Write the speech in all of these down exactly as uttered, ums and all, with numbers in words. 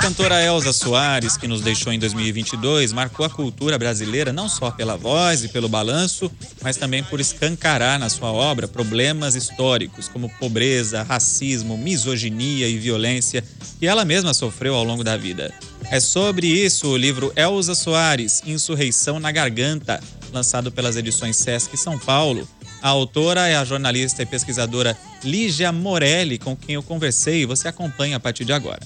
cantora Elza Soares, que nos deixou em dois mil e vinte e dois, marcou a cultura brasileira não só pela voz e pelo balanço, mas também por escancarar na sua obra problemas históricos como pobreza, racismo, misoginia e violência que ela mesma sofreu ao longo da vida. É sobre isso o livro Elza Soares, Insurreição na Garganta, lançado pelas edições Sesc São Paulo. A autora é a jornalista e pesquisadora Lígia Morelli, com quem eu conversei e você acompanha a partir de agora.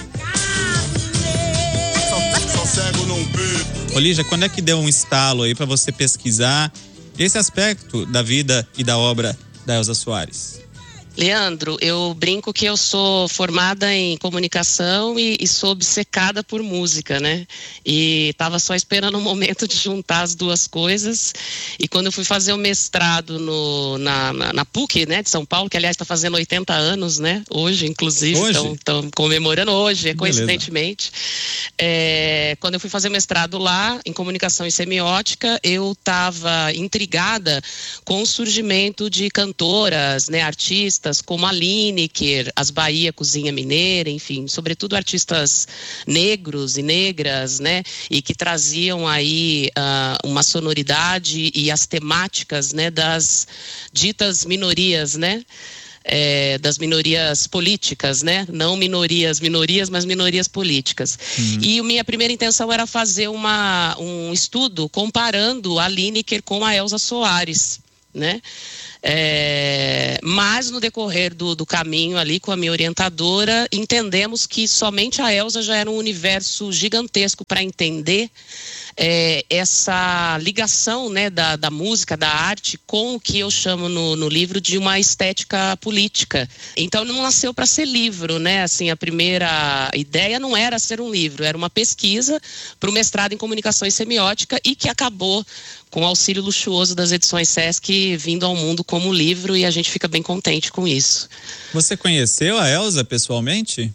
Ô Lígia, quando é que deu um estalo aí para você pesquisar esse aspecto da vida e da obra da Elza Soares? Leandro, eu brinco que eu sou formada em comunicação e, e sou obcecada por música, né? E tava só esperando um momento de juntar as duas coisas. E quando eu fui fazer o mestrado no, na, na, na P U C, né, de São Paulo, que aliás está fazendo oitenta anos, né? Hoje, inclusive, estão comemorando hoje, coincidentemente. É, quando eu fui fazer o mestrado lá, em comunicação e semiótica, eu estava intrigada com o surgimento de cantoras, né, artistas, como a Lineker, as Bahia Cozinha Mineira, enfim, sobretudo artistas negros e negras, né, e que traziam aí uh, uma sonoridade e as temáticas, né, das ditas minorias, né, É, das minorias políticas, né? Não minorias, minorias, mas minorias políticas. Uhum. E minha primeira intenção era fazer uma, um estudo comparando a Lineker com a Elza Soares, né? É, mas no decorrer do, do caminho ali com a minha orientadora, entendemos que somente a Elza já era um universo gigantesco para entender É, essa ligação, né, da, da música, da arte com o que eu chamo no, no livro de uma estética política. Então não nasceu para ser livro, né? Assim, a primeira ideia não era ser um livro, era uma pesquisa para o mestrado em comunicação e semiótica e que acabou com o auxílio luxuoso das edições Sesc vindo ao mundo como livro, e a gente fica bem contente com isso. Você conheceu a Elza pessoalmente?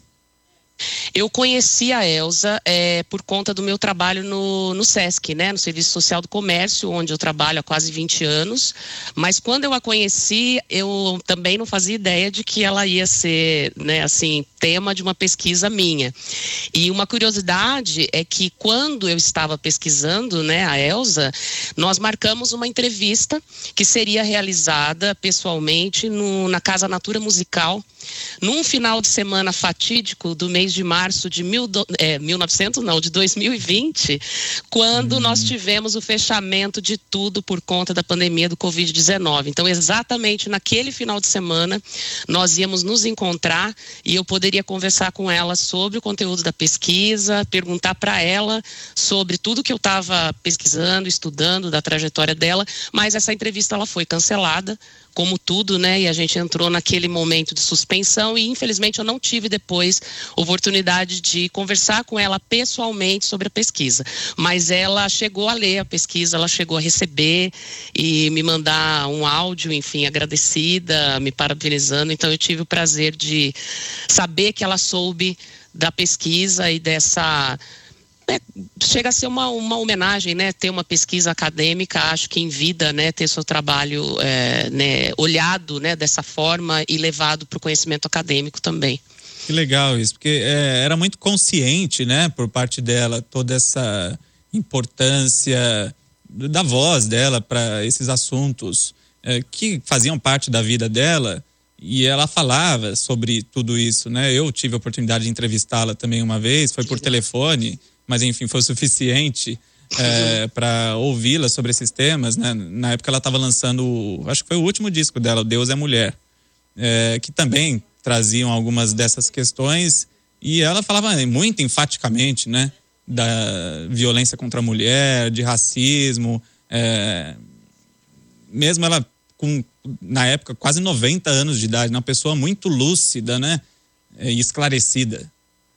Eu conheci a Elza é, por conta do meu trabalho no, no Sesc, né, no Serviço Social do Comércio, onde eu trabalho há quase vinte anos, mas quando eu a conheci, eu também não fazia ideia de que ela ia ser, né, assim, tema de uma pesquisa minha. E uma curiosidade é que quando eu estava pesquisando, né, a Elza, nós marcamos uma entrevista que seria realizada pessoalmente no, na Casa Natura Musical, num final de semana fatídico do mês de março de mil, é, mil e novecentos, não, de dois mil e vinte, quando hum. nós tivemos o fechamento de tudo por conta da pandemia do covid dezenove. Então, exatamente naquele final de semana, nós íamos nos encontrar e eu poderia conversar com ela sobre o conteúdo da pesquisa, perguntar para ela sobre tudo que eu estava pesquisando, estudando, da trajetória dela, mas essa entrevista ela foi cancelada, como tudo, né? E a gente entrou naquele momento de suspensão e, infelizmente, eu não tive depois oportunidade de conversar com ela pessoalmente sobre a pesquisa. Mas ela chegou a ler a pesquisa, ela chegou a receber e me mandar um áudio, enfim, agradecida, me parabenizando. Então, eu tive o prazer de saber que ela soube da pesquisa e dessa... É, chega a ser uma, uma homenagem, né? Ter uma pesquisa acadêmica, acho que em vida, né? Ter seu trabalho é, né? olhado, né? Dessa forma e levado para o conhecimento acadêmico também. Que legal isso, porque é, era muito consciente, né? Por parte dela, toda essa importância da voz dela para esses assuntos é, que faziam parte da vida dela, e ela falava sobre tudo isso, né? Eu tive a oportunidade de entrevistá-la também uma vez, foi por telefone, mas enfim, foi o suficiente é, para ouvi-la sobre esses temas, né? Na época ela estava lançando, acho que foi o último disco dela, o Deus é Mulher, é, que também traziam algumas dessas questões, e ela falava muito enfaticamente, né? Da violência contra a mulher, de racismo, é, mesmo ela com, na época, quase noventa anos de idade, uma pessoa muito lúcida, né? E esclarecida.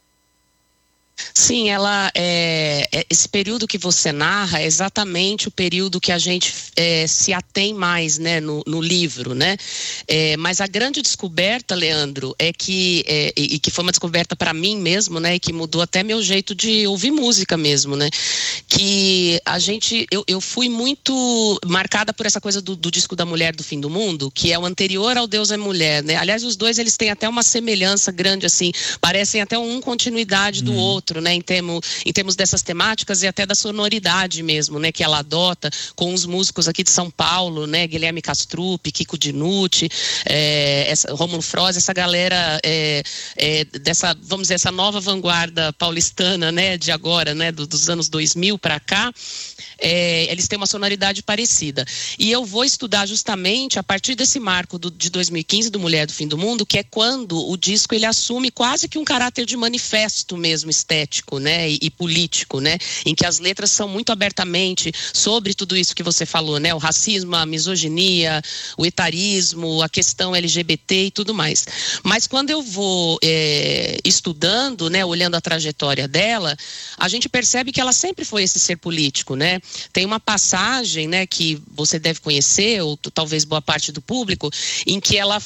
Sim, ela é, esse período que você narra é exatamente o período que a gente é, se atém mais, né, no, no livro, né? É, mas a grande descoberta, Leandro, é que é, e que foi uma descoberta para mim mesmo, né, e que mudou até meu jeito de ouvir música mesmo, né? que a gente, eu, eu fui muito marcada por essa coisa do, do disco da Mulher do Fim do Mundo, que é o anterior ao Deus é Mulher, né? Aliás, os dois, eles têm até uma semelhança grande, assim, parecem até um continuidade do hum. outro, né? Em termos, em termos dessas temáticas e até da sonoridade mesmo, né? Que ela adota com os músicos aqui de São Paulo, né? Guilherme Castrup, Kiko Dinucci, é, essa, Rômulo Froz, essa galera é, é, dessa, vamos dizer, essa nova vanguarda paulistana, né? De agora, né? Do, dos anos dois mil para cá, é, eles têm uma sonoridade parecida. E eu vou estudar justamente a partir desse marco do, de dois mil e quinze do Mulher do Fim do Mundo, que é quando o disco ele assume quase que um caráter de manifesto mesmo estético, né, e, e político, né, em que as letras são muito abertamente sobre tudo isso que você falou, né, o racismo, a misoginia, o etarismo, a questão L G B T e tudo mais. Mas quando eu vou é, estudando, né, olhando a trajetória dela, a gente percebe que ela sempre foi esse ser político, né? Tem uma passagem, né, que você deve conhecer, ou talvez boa parte do público, em que ela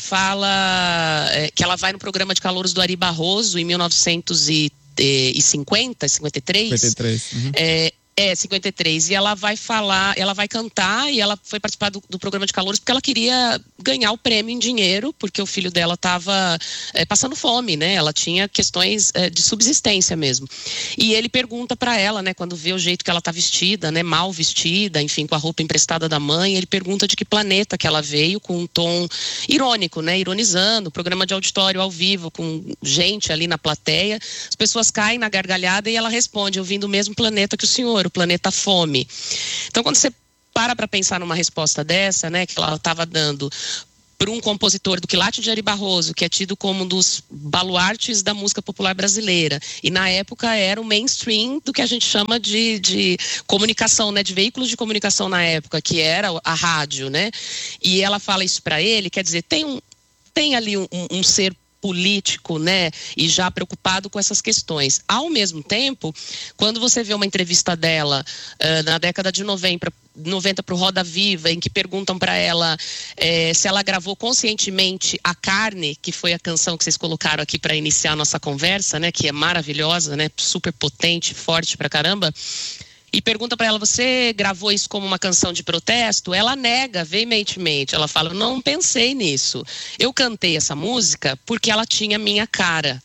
fala, é, que ela vai no programa de calouros do Ari Barroso em mil novecentos e cinquenta, cinquenta e três. cinquenta e três. Uhum. É, É, cinquenta e três, e ela vai falar, ela vai cantar, e ela foi participar do, do programa de calouros porque ela queria ganhar o prêmio em dinheiro, porque o filho dela estava é, passando fome, né, ela tinha questões é, de subsistência mesmo, e ele pergunta para ela, né, quando vê o jeito que ela tá vestida, né, mal vestida, enfim, com a roupa emprestada da mãe, ele pergunta de que planeta que ela veio, com um tom irônico, né, ironizando, programa de auditório ao vivo, com gente ali na plateia, as pessoas caem na gargalhada e ela responde: eu vim do mesmo planeta que o senhor, o planeta Fome. Então, quando você para para pensar numa resposta dessa, né, que ela estava dando para um compositor do quilate de Ari Barroso, que é tido como um dos baluartes da música popular brasileira, e na época era o mainstream do que a gente chama de, de comunicação, né, de veículos de comunicação na época, que era a rádio, né, e ela fala isso para ele, quer dizer, tem, um, tem ali um, um ser político, né, e já preocupado com essas questões. Ao mesmo tempo, quando você vê uma entrevista dela uh, na década de noventa para o Roda Viva, em que perguntam para ela eh, se ela gravou conscientemente A Carne, que foi a canção que vocês colocaram aqui para iniciar a nossa conversa, né, que é maravilhosa, né, super potente, forte pra caramba, e pergunta para ela: você gravou isso como uma canção de protesto? Ela nega veementemente, ela fala: não pensei nisso, eu cantei essa música porque ela tinha minha cara.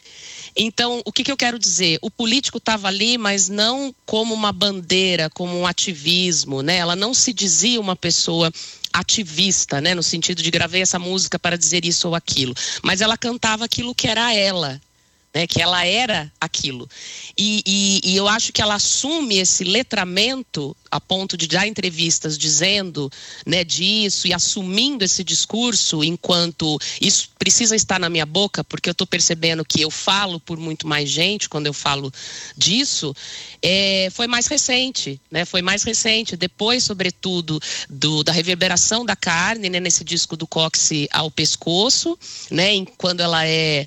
Então, o que, que eu quero dizer? O político estava ali, mas não como uma bandeira, como um ativismo, né? Ela não se dizia uma pessoa ativista, né, no sentido de gravei essa música para dizer isso ou aquilo, mas ela cantava aquilo que era ela, né, que ela era aquilo. E, e, e eu acho que ela assume esse letramento a ponto de dar entrevistas dizendo, né, disso e assumindo esse discurso enquanto isso precisa estar na minha boca, porque eu estou percebendo que eu falo por muito mais gente quando eu falo disso, é, foi mais recente, né, foi mais recente, depois, sobretudo, do, da reverberação da Carne, né, nesse disco do Cóccix ao Pescoço, né, em, quando ela é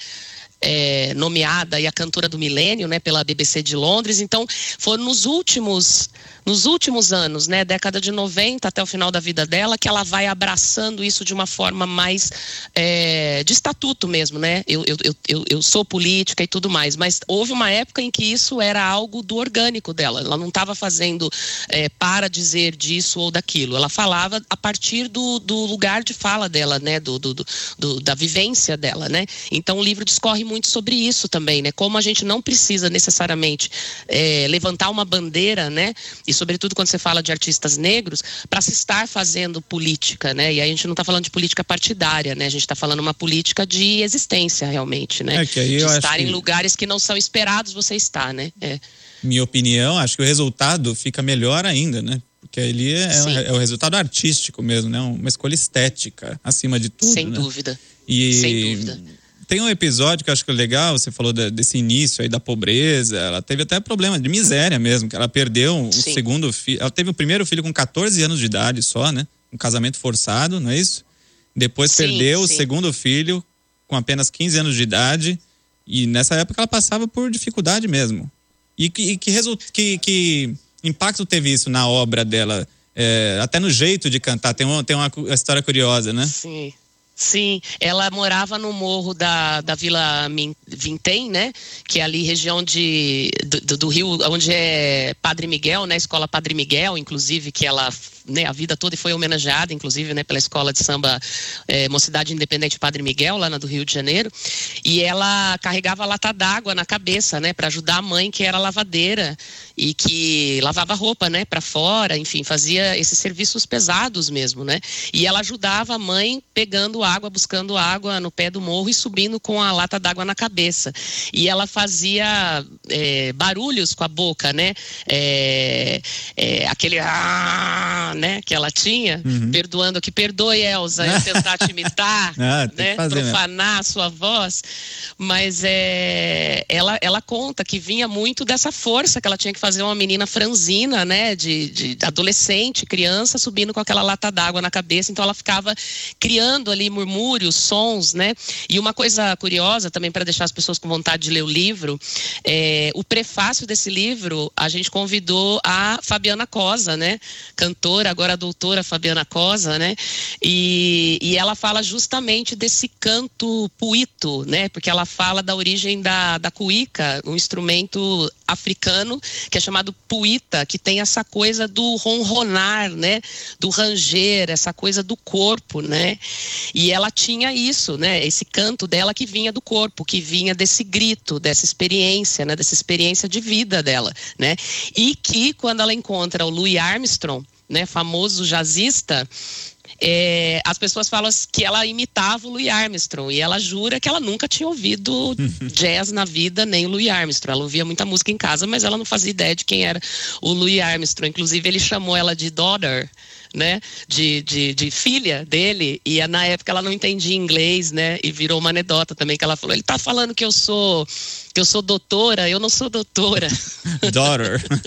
É, nomeada e a cantora do milênio, né, pela B B C de Londres. Então, foram nos últimos, nos últimos anos, né, década de noventa até o final da vida dela, que ela vai abraçando isso de uma forma mais é, de estatuto mesmo, né, eu, eu, eu, eu sou política e tudo mais, mas houve uma época em que isso era algo do orgânico dela, ela não estava fazendo é, para dizer disso ou daquilo, ela falava a partir do, do lugar de fala dela, né, do, do, do, da vivência dela, né, então o livro discorre muito muito sobre isso também, né? Como a gente não precisa necessariamente é, levantar uma bandeira, né? E sobretudo quando você fala de artistas negros, para se estar fazendo política, né? E aí a gente não está falando de política partidária, né? A gente está falando uma política de existência realmente, né? É que aí de eu estar acho em que... lugares que não são esperados você estar, né? É. Minha opinião, acho que o resultado fica melhor ainda, né? Porque ali é, é o resultado artístico mesmo, né? Uma escolha estética acima de tudo. Sem né? dúvida. E... Sem dúvida. Tem um episódio que eu acho que é legal, você falou de, desse início aí da pobreza, ela teve até problema de miséria mesmo, que ela perdeu o Sim. segundo filho, ela teve o primeiro filho com catorze anos de idade só, né? Um casamento forçado, não é isso? Depois Sim, perdeu sim. o segundo filho com apenas quinze anos de idade e nessa época ela passava por dificuldade mesmo. E que, e que, result, que, que impacto teve isso na obra dela, é, até no jeito de cantar, tem uma, tem uma história curiosa, né? Sim. Sim, ela morava no morro da, da Vila Vintém, né? Que é ali região de, do, do Rio, onde é Padre Miguel, né? Escola Padre Miguel, inclusive, que ela, né, a vida toda foi homenageada, inclusive, né, pela Escola de Samba é, Mocidade Independente Padre Miguel, lá na do Rio de Janeiro. E ela carregava lata d'água na cabeça, né? Para ajudar a mãe, que era lavadeira e que lavava roupa, né? Para fora, enfim, fazia esses serviços pesados mesmo, né? E ela ajudava a mãe pegando água, buscando água no pé do morro e subindo com a lata d'água na cabeça. E ela fazia é, barulhos com a boca, né? É, é, aquele ah, né, que ela tinha, uhum. perdoando que perdoe, Elza, eu tentar te imitar, ah, né? Profanar a sua voz. Mas é, ela, ela conta que vinha muito dessa força que ela tinha que fazer uma menina franzina, né? De, de adolescente, criança, subindo com aquela lata d'água na cabeça. Então ela ficava criando ali murmúrios, sons, né? E uma coisa curiosa também, para deixar as pessoas com vontade de ler o livro, é, o prefácio desse livro, a gente convidou a Fabiana Cosa, né? Cantora, agora a doutora Fabiana Cosa, né? E, e ela fala justamente desse canto puito, né? Porque ela fala da origem da, da cuíca, um instrumento africano que é chamado puita, que tem essa coisa do ronronar, né? Do ranger, essa coisa do corpo, né? E ela tinha isso, né? Esse canto dela que vinha do corpo, que vinha desse grito, dessa experiência, né? Dessa experiência de vida dela, né? E que quando ela encontra o Louis Armstrong, né? Famoso jazzista, É, as pessoas falam que ela imitava o Louis Armstrong e ela jura que ela nunca tinha ouvido jazz na vida, nem o Louis Armstrong. Ela ouvia muita música em casa, mas ela não fazia ideia de quem era o Louis Armstrong. Inclusive ele chamou ela de daughter, né, de, de, de filha dele, e na época ela não entendia inglês, né, e virou uma anedota também, que ela falou, ele tá falando que eu sou que eu sou doutora, eu não sou doutora. Daughter.